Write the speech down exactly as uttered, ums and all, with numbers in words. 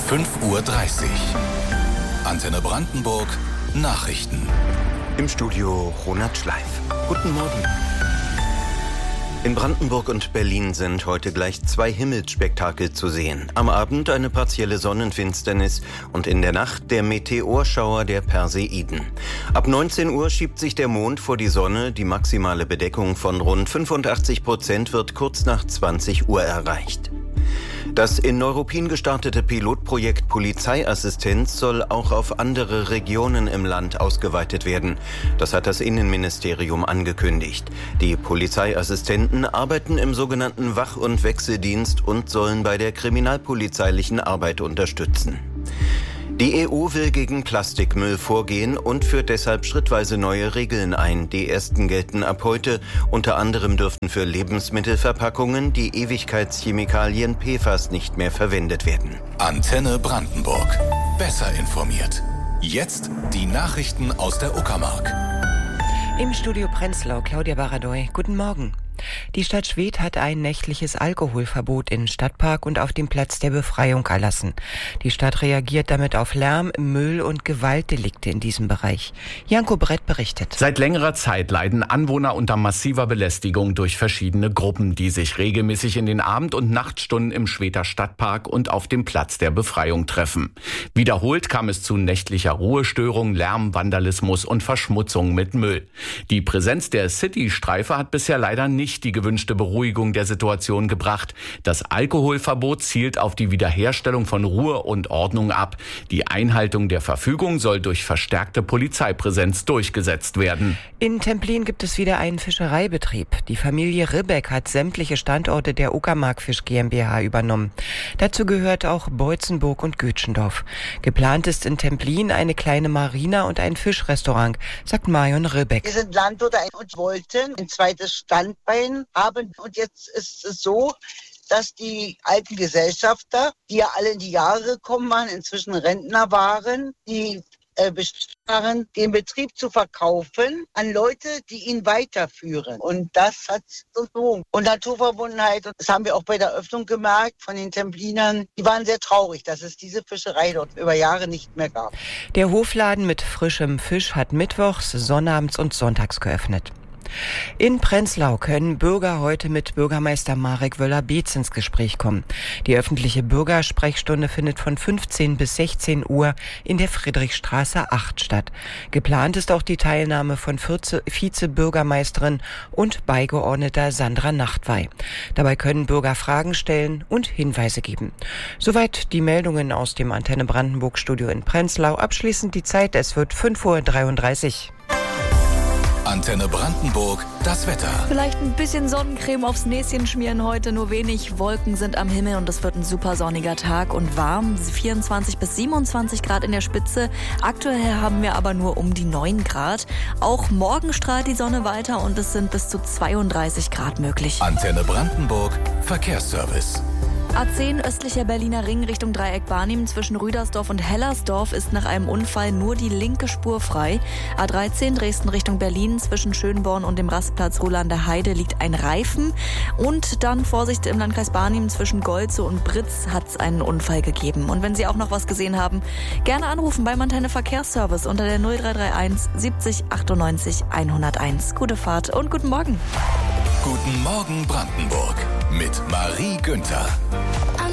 fünf Uhr dreißig. Antenne Brandenburg Nachrichten. Im Studio Ronald Schleif. Guten Morgen. In Brandenburg und Berlin sind heute gleich zwei Himmelsspektakel zu sehen. Am Abend eine partielle Sonnenfinsternis und in der Nacht der Meteorschauer der Perseiden. Ab neunzehn Uhr schiebt sich der Mond vor die Sonne. Die maximale Bedeckung von rund fünfundachtzig Prozent wird kurz nach zwanzig Uhr erreicht. Das in Neuruppin gestartete Pilotprojekt Polizeiassistenz soll auch auf andere Regionen im Land ausgeweitet werden. Das hat das Innenministerium angekündigt. Die Polizeiassistenten arbeiten im sogenannten Wach- und Wechseldienst und sollen bei der kriminalpolizeilichen Arbeit unterstützen. Die E U will gegen Plastikmüll vorgehen und führt deshalb schrittweise neue Regeln ein. Die ersten gelten ab heute. Unter anderem dürfen für Lebensmittelverpackungen die Ewigkeitschemikalien P F A S nicht mehr verwendet werden. Antenne Brandenburg. Besser informiert. Jetzt die Nachrichten aus der Uckermark. Im Studio Prenzlau, Claudia Baradoy. Guten Morgen. Die Stadt Schwedt hat ein nächtliches Alkoholverbot im Stadtpark und auf dem Platz der Befreiung erlassen. Die Stadt reagiert damit auf Lärm, Müll und Gewaltdelikte in diesem Bereich. Janko Brett berichtet. Seit längerer Zeit leiden Anwohner unter massiver Belästigung durch verschiedene Gruppen, die sich regelmäßig in den Abend- und Nachtstunden im Schwedter Stadtpark und auf dem Platz der Befreiung treffen. Wiederholt kam es zu nächtlicher Ruhestörung, Lärm, Vandalismus und Verschmutzung mit Müll. Die Präsenz der City-Streife hat bisher leider nicht die gewünschte Beruhigung der Situation gebracht. Das Alkoholverbot zielt auf die Wiederherstellung von Ruhe und Ordnung ab. Die Einhaltung der Verfügung soll durch verstärkte Polizeipräsenz durchgesetzt werden. In Templin gibt es wieder einen Fischereibetrieb. Die Familie Ribbeck hat sämtliche Standorte der Uckermark Fisch GmbH übernommen. Dazu gehört auch Beutzenburg und Götschendorf. Geplant ist in Templin eine kleine Marina und ein Fischrestaurant, sagt Marion Ribbeck. Wir sind Landwirte und wollten ein zweites Standbein haben. Und jetzt ist es so, dass die alten Gesellschafter, die ja alle in die Jahre gekommen waren, inzwischen Rentner waren, die äh, waren, den Betrieb zu verkaufen an Leute, die ihn weiterführen. Und das hat so. Und Naturverbundenheit, und das haben wir auch bei der Öffnung gemerkt von den Templinern, die waren sehr traurig, dass es diese Fischerei dort über Jahre nicht mehr gab. Der Hofladen mit frischem Fisch hat mittwochs, sonnabends und sonntags geöffnet. In Prenzlau können Bürger heute mit Bürgermeister Marek Wöller-Beetz ins Gespräch kommen. Die öffentliche Bürgersprechstunde findet von fünfzehn bis sechzehn Uhr in der Friedrichstraße acht statt. Geplant ist auch die Teilnahme von Vizebürgermeisterin und Beigeordneter Sandra Nachtwey. Dabei können Bürger Fragen stellen und Hinweise geben. Soweit die Meldungen aus dem Antenne Brandenburg Studio in Prenzlau. Abschließend die Zeit, es wird fünf Uhr dreiunddreißig. Antenne Brandenburg, das Wetter. Vielleicht ein bisschen Sonnencreme aufs Näschen schmieren heute, nur wenig Wolken sind am Himmel und es wird ein super sonniger Tag und warm, vierundzwanzig bis siebenundzwanzig Grad in der Spitze. Aktuell haben wir aber nur um die neun Grad. Auch morgen strahlt die Sonne weiter und es sind bis zu zweiunddreißig Grad möglich. Antenne Brandenburg, Verkehrsservice. A zehn östlicher Berliner Ring Richtung Dreieck Barnim zwischen Rüdersdorf und Hellersdorf ist nach einem Unfall nur die linke Spur frei. A dreizehn Dresden Richtung Berlin zwischen Schönborn und dem Rastplatz Ruhl an der Heide liegt ein Reifen. Und dann Vorsicht im Landkreis Barnim zwischen Golze und Britz hat es einen Unfall gegeben. Und wenn Sie auch noch was gesehen haben, gerne anrufen beim Antenne Verkehrsservice unter der null drei drei eins siebzig achtundneunzig hunderteins. Gute Fahrt und guten Morgen. Guten Morgen Brandenburg mit Marie Günther.